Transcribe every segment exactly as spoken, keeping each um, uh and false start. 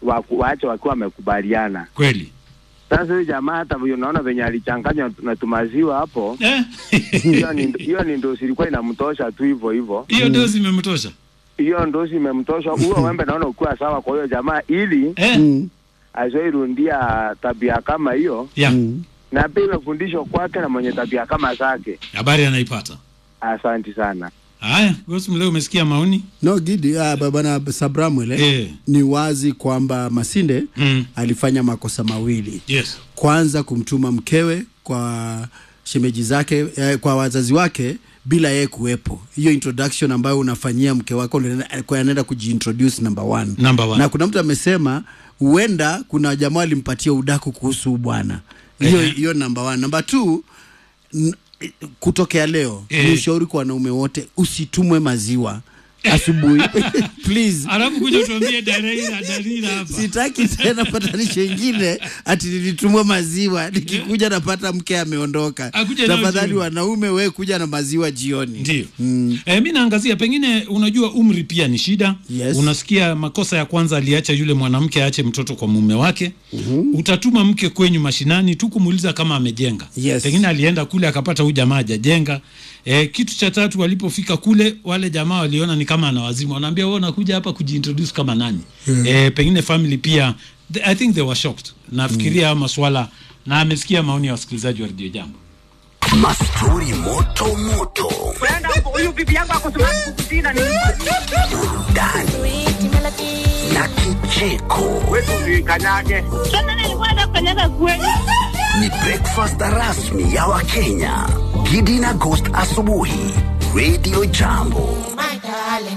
waache wakiwa wamekubaliana. Kweli. Sasa huyu jamaa hata unaona venye alichanganya na tumaziwa hapo. Eh? Hiyo ni hiyo ni ndozi ilikuwa inamtosha tu hivyo hivyo. Hiyo ndozi imemtosha. Hiyo ndozi imemtosha. Huo wembe naona ukiwa sawa kwa hiyo jamaa ili eh mm. azoirundia tabia kama hiyo. Yeah. Mm. Na bila fundisho kwake na mwenye tabia kama zake. Habari anaipata. Asante sana. Haya, Gosu leo umesikia maoni? No Gidi, ah bwana Sabramwele. Eh. Ni wazi kwamba Masinde mm. alifanya makosa mawili. Yes. Kwanza kumtuma mkewe kwa shemeji zake eh, kwa wazazi wake bila yeye kuwepo. Hiyo introduction ambayo unafanyia mke wako kwa anaenda kujiintroduce number one. Number one. Na kuna mtu amesema huenda kuna jamaa alimpatia udaku kuhusu bwana. Hiyo hiyo number one. Number two, n- kutokea leo eh. ni ushauri kwa wanaume wote, usitumwe maziwa asubuhi. Please. Alafu kuja tuambie Darina Darina hapa. Sitaki tena patanisho nyingine ati nilitumwa maziwa nikikuja napata mke ameondoka. Tafadhali wanaume wewe kuja na maziwa jioni. Ndio. Mm. Eh, mimi naangazia pengine unajua umri pia ni shida. Yes. Unasikia makosa ya kwanza aliacha yule mwanamke aache mtoto kwa mume wake. Mm-hmm. Utatuma mke kwenyu mashinani tu kumuuliza kama amejenga. Yes. Pengine alienda kule akapata huyu jamaa hajajenga. Eh, kitu cha tatu walipofika kule wale jamaa waliona ni kama anawazimu. Wanaambia wewe unakuja hapa kujiintroduce kama nani? Yeah. Eh, pengine family pia they, I think they were shocked. Nafikiria mm. maswala na amesikia maoni ya wasikilizaji wa Radio Jambo. Mastori moto moto. Brenda huyu bibi yangu akosema kukutina ni burudani na kicheko. Wewe ni kanyage. Sasa nilikuwa nakanyaga kweli. Ni breakfast rasmi ya Wakenya. Gidi na Ghost asubuhi. Radio Jambo. My darling.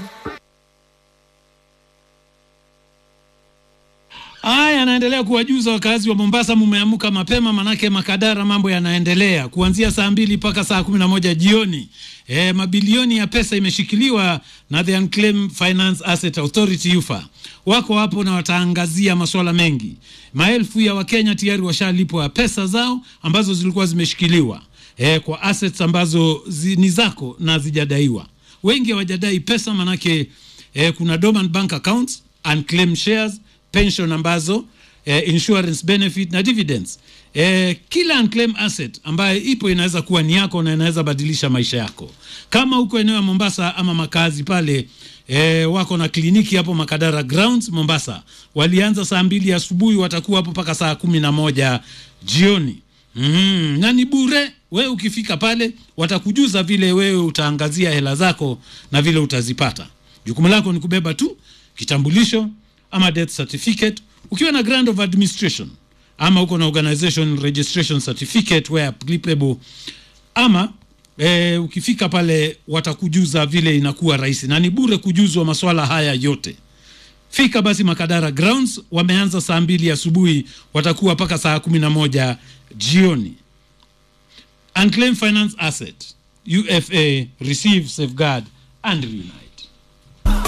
Aya, anaendelea kuwajuza wakazi wa Mombasa mumeamuka mapema manake Makadara mambo yanaendelea. Kuanzia saa mbili mpaka saa kumi na moja jioni. E, mabilioni ya pesa imeshikiliwa na the Unclaimed Finance Asset Authority U F A. Wako hapo na wataangazia masuala mengi. Maelfu ya Wakenya tayari washalipwa pesa zao ambazo zilikuwa zimeshikiliwa. E, kwa assets ambazo zi, ni zako na zijadaiwa. Wengi hawajadai pesa manake e, kuna dormant bank accounts, unclaimed shares, pension ambazo, eh, insurance benefit na dividends. Eh, kila unclaimed asset ambayo ipo inaweza kuwa ni yako na inaweza badilisha maisha yako. Kama uko eneo ya Mombasa ama makazi pale, eh, wako na kliniki hapo Makadara Grounds Mombasa. Walianza saa mbili asubuhi watakuwa hapo paka saa kumi na moja jioni. Mm, na ni bure. Wewe ukifika pale watakujuza vile wewe utaangazia hela zako na vile utazipata. Jukumu lako ni kubeba tu kitambulisho ama death certificate, ukiwa na grant of administration ama uko na organization registration certificate where applicable, ama e, ukifika pale watakujuza vile inakuwa rahisi na ni bure kujuzwa masuala haya yote. Fika basi Makadara Grounds, wameanza saa mbili asubuhi watakuwa paka saa kumi na moja jioni. Unclaimed Finance Asset U F A, receive, safeguard and reunite.